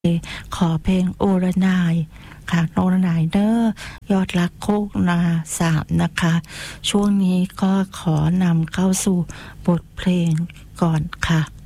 ขอเพลงโอระนายค่ะโอระนายเดอร์ยอดรักโคกนา3นะคะช่วงนี้ก็ขอนำเข้าสู่บทเพลงก่อนค่ะ